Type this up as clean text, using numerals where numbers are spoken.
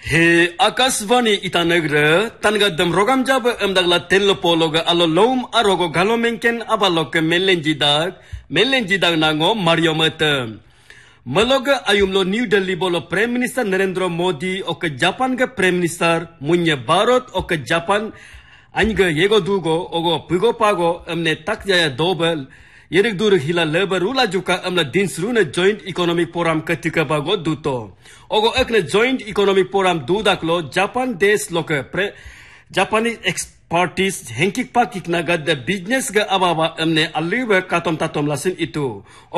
He Akasvani Itanagra, Tangadam Rogam Jab Amdagla Telopologa Alolom Arogo Galomenken Abalok Melenjidag Nango Mario Mata. Maloga Ayumlo New Delhi Bolo Prime Minister Narendra Modi Oka Japan ga Prime Minister Munya Barot Oka Japan Anga Yego Dugo Ogo Pugo Pago Amne Takjaya Dobel Yerik Dur Hila Leber Rula Juka Amla Dinsruna Joint Economic Forum Katika Bago Duto Ogo Ekne Joint Economic Forum Dudaklo Japan Des Loka Japanese expertise Henkik Pakik Naga the business ga ababa amne aliwe katom tatom lasin itu